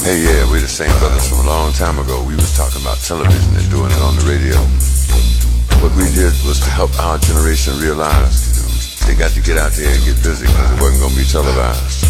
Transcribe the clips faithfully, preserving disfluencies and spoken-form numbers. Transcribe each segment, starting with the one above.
Hey, yeah, we're the same brothers from a long time ago. We was talking about television and doing it on the radio. What we did was to help our generation realize they got to get out there and get busy because it wasn't going to be televised.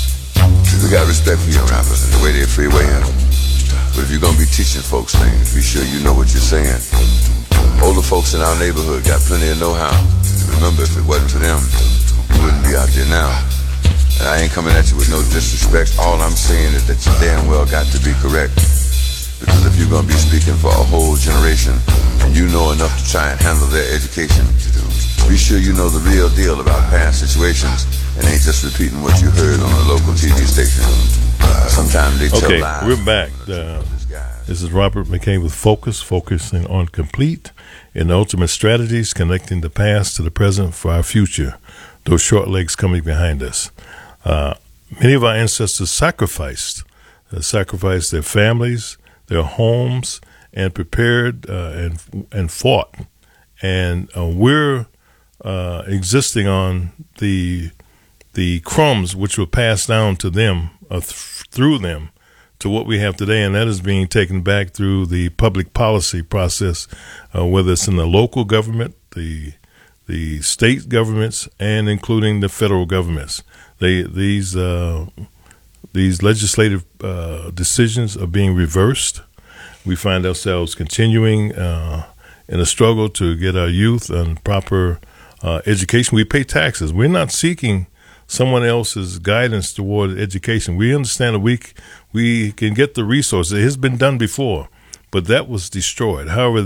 We got respect for your rappers and the way they're freewaying. But if you're going to be teaching folks things, be sure you know what you're saying. Older folks in our neighborhood got plenty of know-how. Remember, if it wasn't for them, you wouldn't be out there now. And I ain't coming at you with no disrespect. All I'm saying is that you damn well got to be correct. Because if you're going to be speaking for a whole generation and you know enough to try and handle their education, be sure you know the real deal about past situations and ain't just repeating what you heard on a local T V station. Uh, sometimes they tell okay, lies. We're back. Uh, this is Robert McKay with Focus, focusing on complete and ultimate strategies connecting the past to the present for our future. Those short legs coming behind us. Uh, many of our ancestors sacrificed, uh, sacrificed their families, their homes, and prepared uh, and and fought. And uh, we're uh, existing on the the crumbs which were passed down to them, uh, th- through them, to what we have today, and that is being taken back through the public policy process, uh, whether it's in the local government, the the state governments, and including the federal governments. They these uh, these legislative uh, decisions are being reversed. We find ourselves continuing uh, in a struggle to get our youth on proper uh, education. We pay taxes. We're not seeking someone else's guidance toward education. We understand that we we can get the resources. It has been done before, but that was destroyed. However,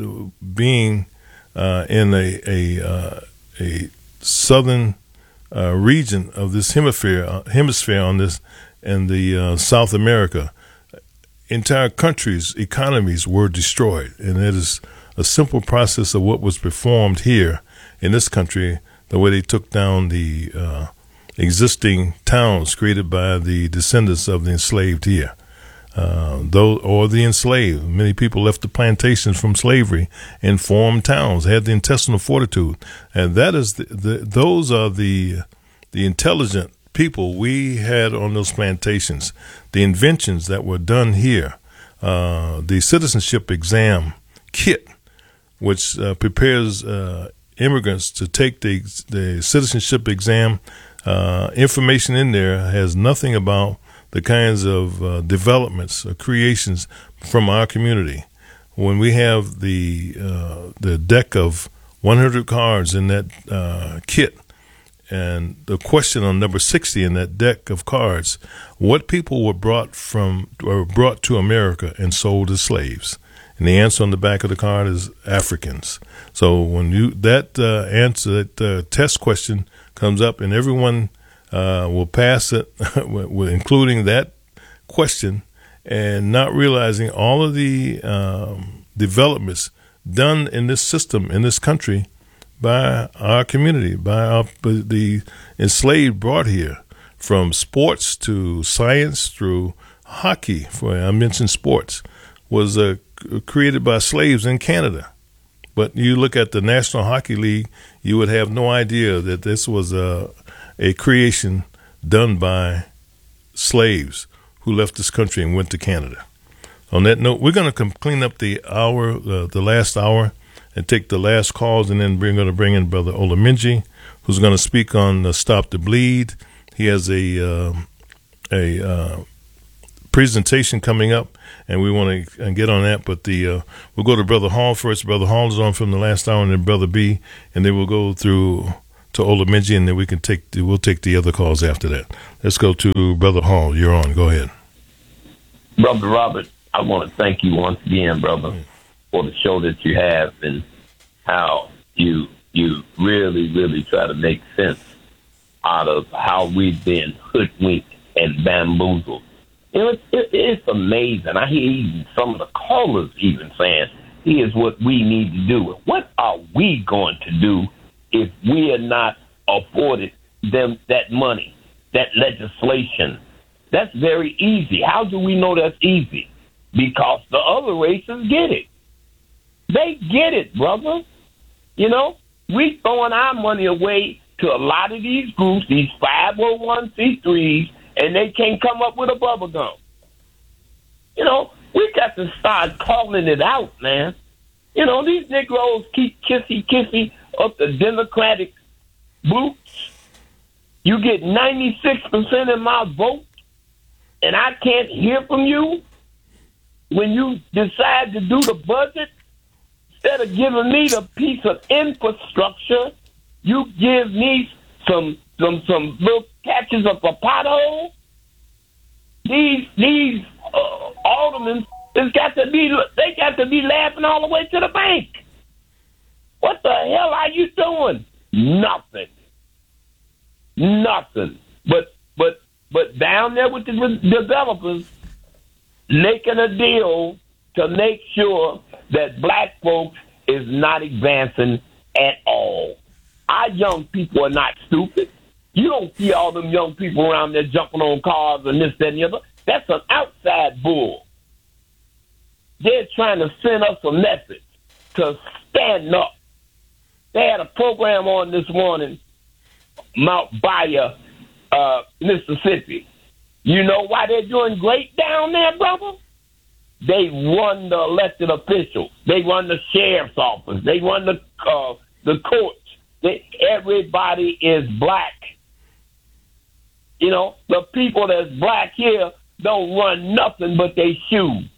being uh, in a a, uh, a southern uh, region of this hemisphere uh, hemisphere on this in the uh, South America, entire countries' economies were destroyed, and it is a simple process of what was performed here in this country. The way they took down the uh, existing towns created by the descendants of the enslaved here, uh, though, or the enslaved. Many people left the plantations from slavery and formed towns, had the intestinal fortitude, and that is the, the those are the the intelligent people we had on those plantations. The inventions that were done here, uh, the citizenship exam kit, which uh, prepares uh, immigrants to take the the citizenship exam. Uh, information in there has nothing about the kinds of uh, developments or creations from our community. When we have the uh, the deck of one hundred cards in that uh, kit, and the question on number sixty in that deck of cards, what people were brought from or brought to America and sold as slaves? And the answer on the back of the card is Africans. So when you that uh, answer, that uh, test question comes up, and everyone uh, will pass it, including that question, and not realizing all of the um, developments done in this system, in this country, by our community, by our, the enslaved brought here, from sports to science through hockey, for I mentioned sports, was uh, created by slaves in Canada. But you look at the National Hockey League, you would have no idea that this was a, a creation done by slaves who left this country and went to Canada. On that note, we're going to clean up the hour, uh, the last hour, and take the last calls, and then we're going to bring in Brother Olaminji, who's going to speak on uh, Stop the Bleed. He has a uh, a uh, presentation coming up, and we want to get on that. But the uh, we'll go to Brother Hall first. Brother Hall is on from the last hour, and then Brother B, and then we'll go through to Olaminji, and then we can take the, we'll take the other calls after that. Let's go to Brother Hall. You're on. Go ahead, Brother Robert. I want to thank you once again, brother, for the show that you have and how you you really, really try to make sense out of how we've been hoodwinked and bamboozled. You know, it, it, it's amazing. I hear even some of the callers even saying, here's what we need to do. What are we going to do if we are not afforded them that money, that legislation? That's very easy. How do we know that's easy? Because the other races get it. They get it, brother. You know, we throwing our money away to a lot of these groups, these five oh one c threes, and they can't come up with a bubble gum. You know, we got to start calling it out, man. You know, these Negroes keep kissy-kissy up the Democratic boots. You get ninety-six percent of my vote, and I can't hear from you when you decide to do the budget. Instead of giving me the piece of infrastructure, you give me some some some little catches of a pothole. These these uh, aldermen, it's got to be they got to be laughing all the way to the bank. What the hell are you doing? Nothing. Nothing. But but but down there with the developers, making a deal to make sure that black folks is not advancing at all. Our young people are not stupid. You don't see all them young people around there jumping on cars and this, that, and the other. That's an outside bull. They're trying to send us a message to stand up. They had a program on this morning, Mount Bayer, uh, Mississippi. You know why they're doing great down there, brother? They run the elected officials. They run the sheriff's office. They run the uh, the courts. They, everybody is black. You know, the people that's black here don't run nothing but their shoes.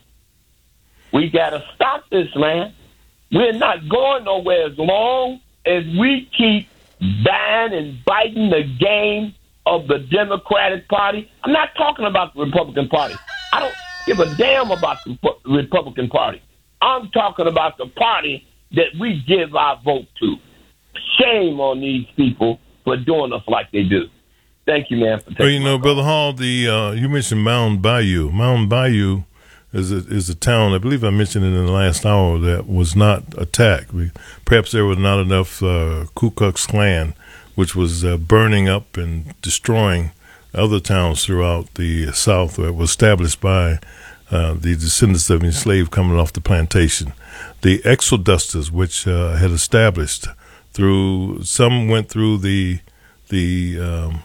We got to stop this, man. We're not going nowhere as long as we keep dying and biting the game of the Democratic Party. I'm not talking about the Republican Party. I don't give a damn about the Republican Party. I'm talking about the party that we give our vote to. Shame on these people for doing us like they do. Thank you, man. For taking well, you know, Brother Hall, the uh, you mentioned Mound Bayou. Mound Bayou is a, is a town, I believe I mentioned it in the last hour, that was not attacked. We, perhaps there was not enough uh, Ku Klux Klan, which was uh, burning up and destroying other towns throughout the South that were established by uh, the descendants of enslaved coming off the plantation. The exodusters, which uh, had established through, some went through the the um,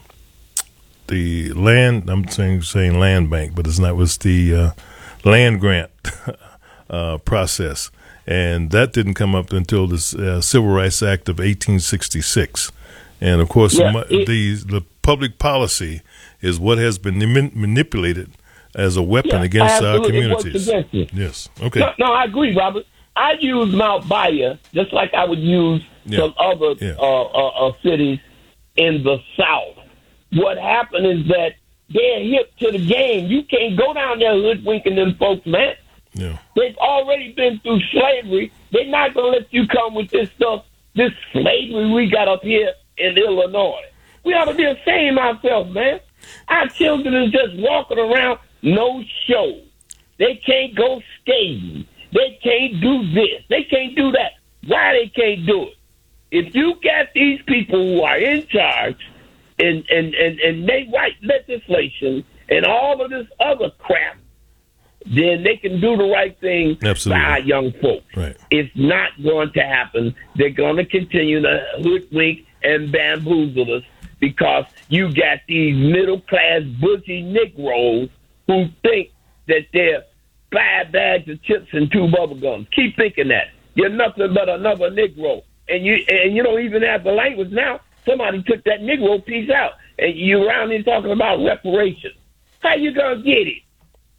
the land. I'm saying saying land bank, but it's not. It was the uh, land grant uh, process, and that didn't come up until the uh, Civil Rights Act of eighteen sixty-six. And of course, yeah, it, the the public policy is what has been manipulated as a weapon yeah, against our communities. communities. Yes. Okay. No, no, I agree, Robert. I use Mount Bayer just like I would use yeah. some other yeah. uh, uh, uh, cities in the South. What happened is that they're hip to the game. You can't go down there hoodwinking them folks, man. Yeah. They've already been through slavery. They're not going to let you come with this stuff, this slavery we got up here in Illinois. We ought to be ashamed of ourselves, man. Our children are just walking around, no show. They can't go skating. They can't do this. They can't do that. Why they can't do it? If you got these people who are in charge and, and, and, and make white legislation and all of this other crap, then they can do the right thing Absolutely. by our young folks. Right. It's not going to happen. They're going to continue to hoodwink and bamboozle us because you got these middle-class bougie Negroes who think that they're five bags of chips and two bubble gums. Keep thinking that. You're nothing but another Negro. And you and you don't even have the language now. Somebody took that Negro piece out. And you around here talking about reparations. How you going to get it?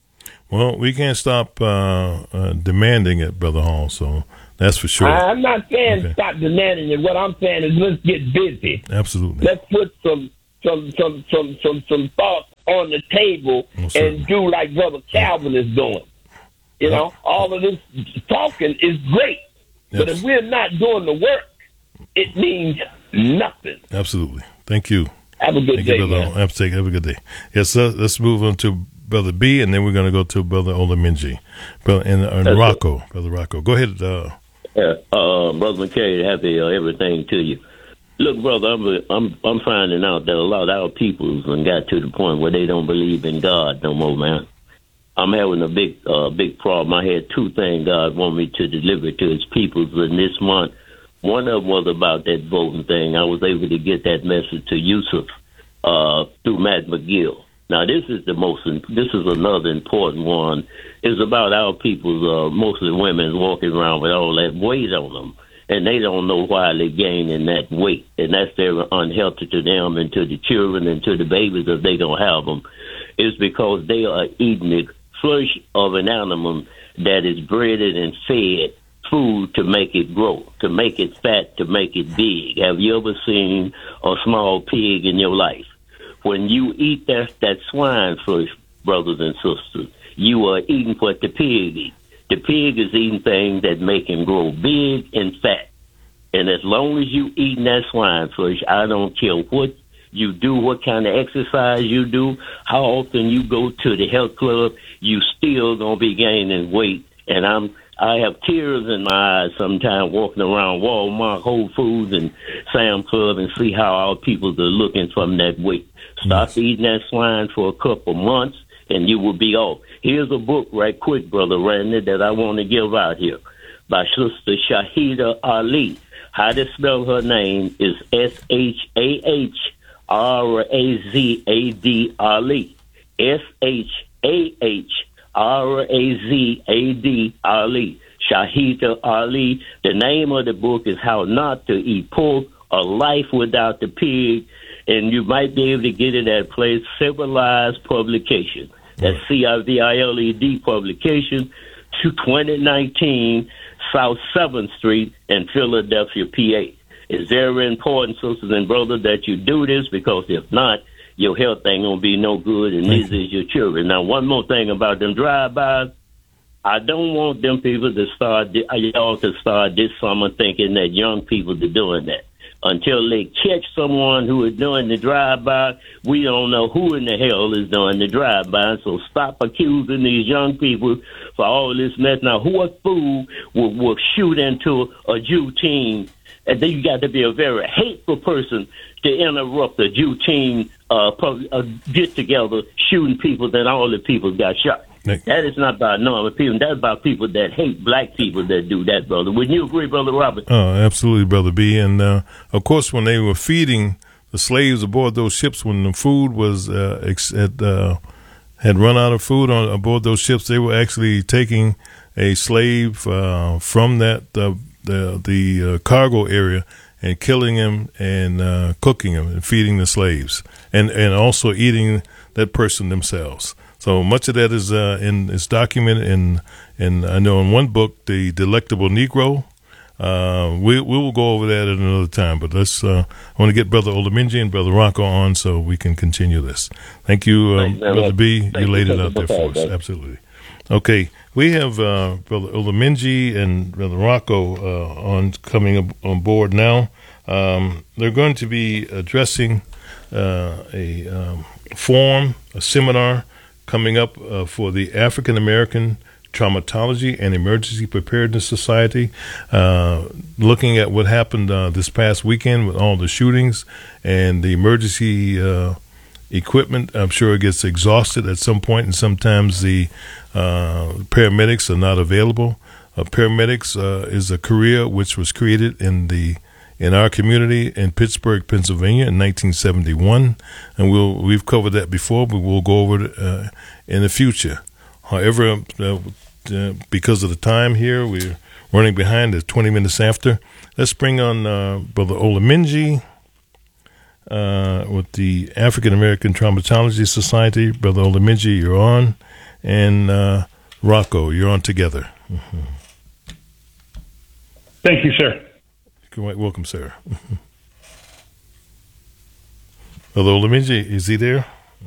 Well, we can't stop uh, uh, demanding it, Brother Hall, so that's for sure. I'm not saying okay. stop demanding it. What I'm saying is let's get busy. Absolutely. Let's put some some some some some, some thoughts on the table Most and certainly. do like Brother Calvin is doing. You know, all of this talking is great. Yes. But if we're not doing the work, it means nothing. Absolutely. Thank you. Have a good Thank day, you, Brother man. Hall. Have a, have a good day. Yes, sir. Let's move on to Brother B, and then we're going to go to Brother Olaminji. Brother, and, and Rocco. Brother Rocco. Go ahead. Uh, yeah, uh, Brother McKay, happy uh, everything to you. Look, brother, I'm, I'm I'm finding out that a lot of our people have got to the point where they don't believe in God no more, man. I'm having a big uh, big problem. I had two things God wanted me to deliver to his people in this month. One of them was about that voting thing. I was able to get that message to Yusuf uh, through Matt McGill. Now, this is the most. This is another important one. It's about our people, uh, mostly women, walking around with all that weight on them, and they don't know why they're gaining that weight, and that's very unhealthy to them and to the children and to the babies if they don't have them. It's because they are eating the flesh of an animal that is breaded and fed food to make it grow, to make it fat, to make it big. Have you ever seen a small pig in your life? When you eat that, that swine flesh, brothers and sisters, you are eating what the pig eats. The pig is eating things that make him grow big and fat. And as long as you eating that swine flesh, I don't care what you do, what kind of exercise you do, how often you go to the health club, you still gonna be gaining weight. And I'm I have tears in my eyes sometimes walking around Walmart, Whole Foods, and Sam's Club and see how our people are looking from that weight. Stop yes. eating that swine for a couple months, and you will be off. Here's a book right quick, Brother Randy, that I want to give out here by Sister Shahida Ali. How to spell her name is S H A H R A Z A D Ali. S H A H R A Z A D Ali. Shahida Ali. The name of the book is How Not to Eat Pork, A Life Without the Pig, and you might be able to get it at place Civilized Publication. That's C I V I L E D Publication, twenty nineteen South seventh Street in Philadelphia, P A. It's very important, sisters and brothers, that you do this, because if not, your health ain't going to be no good, and neither is your children. Now, one more thing about them drive-bys. I don't want them people to start, y'all to start this summer thinking that young people are doing that. Until they catch someone who is doing the drive-by, we don't know who in the hell is doing the drive-by. So stop accusing these young people for all this mess. Now, what fool will, will shoot into a Jew team? And then you got to be a very hateful person to interrupt a Jew team uh, uh, get together shooting people, then all the people got shot. Nick. That is not about normal people. That's about people that hate black people that do that, brother. Wouldn't you agree, Brother Robert? Oh, absolutely, Brother B. And, uh, of course, when they were feeding the slaves aboard those ships, when the food was uh, ex- had, uh, had run out of food on aboard those ships, they were actually taking a slave uh, from that uh, the the uh, cargo area and killing him and uh, cooking him and feeding the slaves, and, and also eating that person themselves. So much of that is uh, in is documented in, in I know in one book, The Delectable Negro. Uh, we we will go over that at another time, but let's. Uh, I want to get Brother Olaminji and Brother Rocco on so we can continue this. Thank you, um, Thanks, Brother B. You laid it out there for us. Absolutely. Okay, we have uh, Brother Olaminji and Brother Rocco uh, on coming up on board now. Um, they're going to be addressing uh, a um, forum, a seminar coming up uh, for the African American Traumatology and Emergency Preparedness Society, uh, looking at what happened uh, this past weekend with all the shootings and the emergency uh, equipment. I'm sure it gets exhausted at some point, and sometimes the uh, paramedics are not available. Uh, paramedics uh, is a career which was created in the in our community in Pittsburgh, Pennsylvania, in nineteen seventy-one, and we'll we've covered that before, but we'll go over it uh, in the future. However, uh, uh, because of the time here, we're running behind. It's twenty minutes after. Let's bring on uh, Brother Olaminji uh, with the African American Traumatology Society. Brother Olaminji, you're on, and uh, Rocco, you're on together. Mm-hmm. Thank you, sir. Welcome, sir. Brother Olaminji, is he there?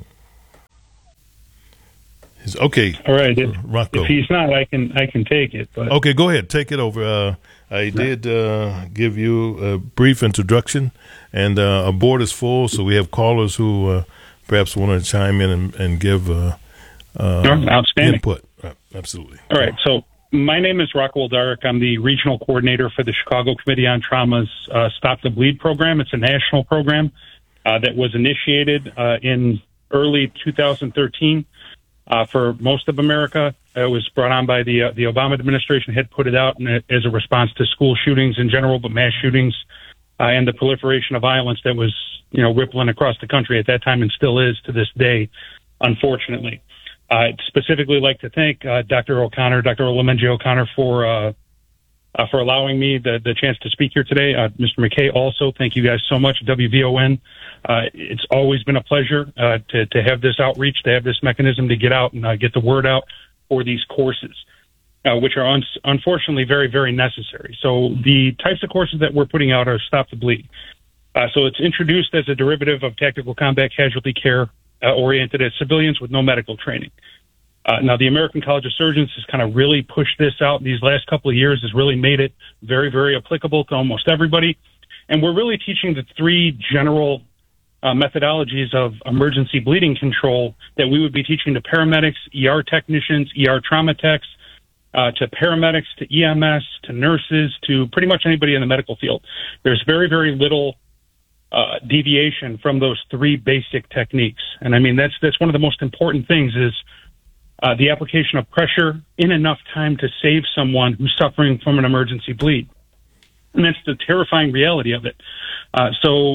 He's, okay. All right. If, Rocco. If he's not, I can I can take it. But. Okay, go ahead. Take it over. Uh, I did uh, give you a brief introduction, and uh, our board is full, so we have callers who uh, perhaps want to chime in and, and give uh, uh, Outstanding. input. Uh, absolutely. All right. So my name is Rocco Wildaric. I'm the regional coordinator for the Chicago Committee on Trauma's uh, Stop the Bleed program. It's a national program uh, that was initiated uh, in early two thousand thirteen uh, for most of America. It was brought on by the uh, the Obama administration, had put it out in a, as a response to school shootings in general, but mass shootings uh, and the proliferation of violence that was, you know, rippling across the country at that time and still is to this day. unfortunately. I'd specifically like to thank uh, Doctor O'Connor, Doctor Olamenji O'Connor, for uh, uh, for allowing me the, the chance to speak here today. Uh, Mister McKay, also, thank you guys so much. W V O N, uh, it's always been a pleasure uh, to, to have this outreach, to have this mechanism to get out and uh, get the word out for these courses, uh, which are un- unfortunately very, very necessary. So the types of courses that we're putting out are Stop the Bleed. Uh, so it's introduced as a derivative of tactical combat casualty care, Uh, oriented at civilians with no medical training. Uh, now, the American College of Surgeons has kind of really pushed this out these last couple of years, has really made it very, very applicable to almost everybody. And we're really teaching the three general uh, methodologies of emergency bleeding control that we would be teaching to paramedics, E R technicians, E R trauma techs, uh, to paramedics, to E M S, to nurses, to pretty much anybody in the medical field. There's very, very little Uh, deviation from those three basic techniques. And I mean, that's, that's one of the most important things is uh, the application of pressure in enough time to save someone who's suffering from an emergency bleed. And that's the terrifying reality of it. Uh, so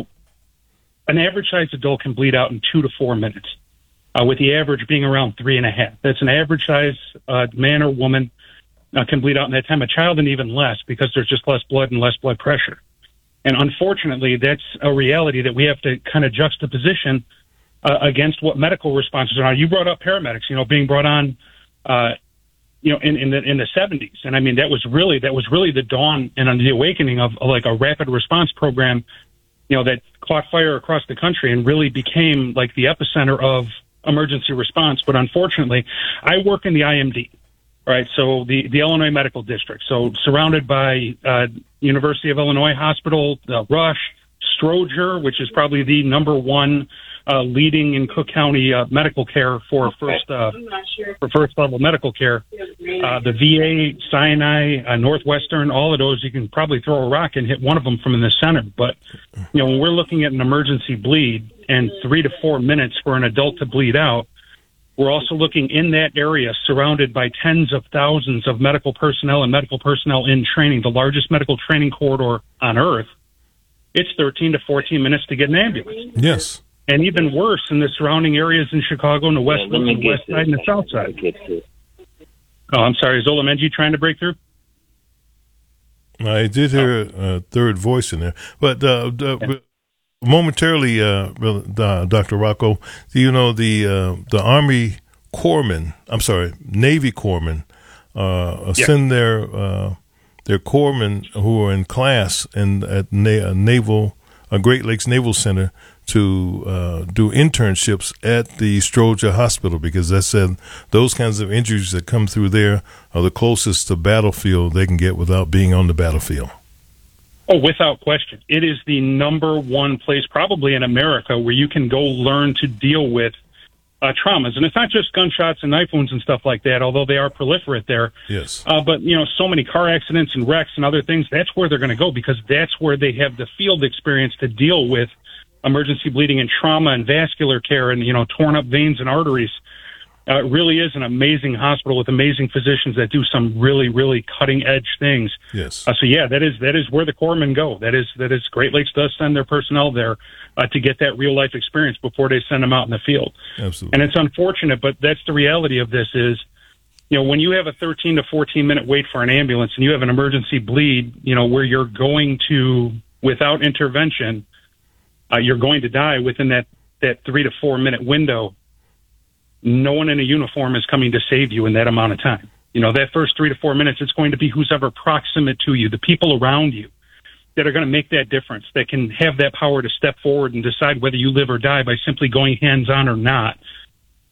an average sized adult can bleed out in two to four minutes, uh, with the average being around three and a half. That's an average size uh, man or woman uh, can bleed out in that time. A child, and even less, because there's just less blood and less blood pressure. And unfortunately, that's a reality that we have to kind of juxtaposition uh, against what medical responses are. You brought up paramedics, you know, being brought on, uh, you know, in, in the in the seventies, and I mean that was really that was really the dawn and the awakening of uh, like a rapid response program, you know, that caught fire across the country and really became like the epicenter of emergency response. But unfortunately, I work in the I M D. Right, so the, the Illinois Medical District, so surrounded by uh, University of Illinois Hospital, uh, Rush, Stroger, which is probably the number one uh, leading in Cook County uh, medical care for first uh, for first level medical care. Uh, the V A, Sinai, uh, Northwestern, all of those, you can probably throw a rock and hit one of them from in the center. But you know, when we're looking at an emergency bleed and three to four minutes for an adult to bleed out, we're also looking in that area surrounded by tens of thousands of medical personnel and medical personnel in training, the largest medical training corridor on earth. It's thirteen to fourteen minutes to get an ambulance. Yes. And even worse in the surrounding areas in Chicago and the west, yeah, the west side and the south side. Oh, I'm sorry. Is Olamenji trying to break through? I did hear a third voice in there. But uh, uh, momentarily, uh, Doctor Rocco, do you know the uh, the Army corpsmen, I'm sorry, Navy corpsmen, uh, yeah. send their uh, their corpsmen who are in class in at Na- Naval, uh, Great Lakes Naval Center to uh, do internships at the Stroger Hospital, because they said those kinds of injuries that come through there are the closest to battlefield they can get without being on the battlefield. Oh, without question. It is the number one place probably in America where you can go learn to deal with uh, traumas. And it's not just gunshots and knife wounds and stuff like that, although they are proliferate there. Yes. Uh, but, you know, so many car accidents and wrecks and other things, that's where they're going to go, because that's where they have the field experience to deal with emergency bleeding and trauma and vascular care and, you know, torn up veins and arteries. Uh, it really is an amazing hospital with amazing physicians that do some really, really cutting edge things. Yes. Uh, so yeah, that is that is where the corpsmen go. That is that is Great Lakes does send their personnel there uh, to get that real life experience before they send them out in the field. Absolutely. And it's unfortunate, but that's the reality of this. Is you know when you have a thirteen to fourteen minute wait for an ambulance and you have an emergency bleed, you know where you're going to without intervention, uh, you're going to die within that that three to four minute window. No one in a uniform is coming to save you in that amount of time. You know, that first three to four minutes, it's going to be who's ever proximate to you, the people around you that are going to make that difference, that can have that power to step forward and decide whether you live or die by simply going hands-on or not.